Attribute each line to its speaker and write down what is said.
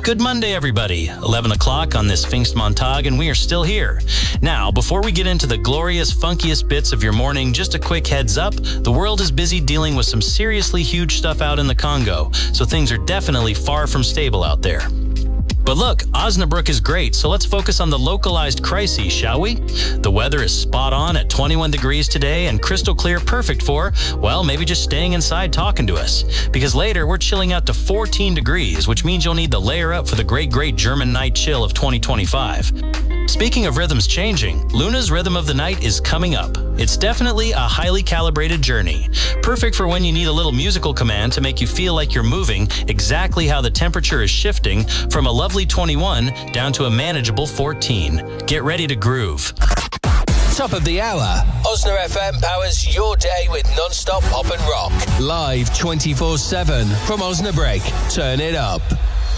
Speaker 1: Good Monday, everybody. 11 o'clock on this Pfingstmontag, and we are still here. Now, before we get into the glorious, funkiest bits of your morning, just a quick heads up. The world is busy dealing with some seriously huge stuff out in the Congo, so things are definitely far from stable out there. But look, Osnabrück is great, so let's focus on the localized crises, shall we? The weather is spot on at 21 degrees today and crystal clear, perfect for, well, maybe just staying inside talking to us. Because later, we're chilling out to 14 degrees, which means you'll need to layer up for the great German night chill of 2025. Speaking of rhythms changing, Luna's Rhythm of the Night is coming up. It's definitely a highly calibrated journey. Perfect for when you need a little musical command to make you feel like you're moving exactly how the temperature is shifting from a lovely 21 down to a manageable 14. Get ready to groove.
Speaker 2: Top of the hour.
Speaker 3: Osna FM powers your day with non-stop pop and rock.
Speaker 2: Live 24/7 from Osnabrück. Turn it up.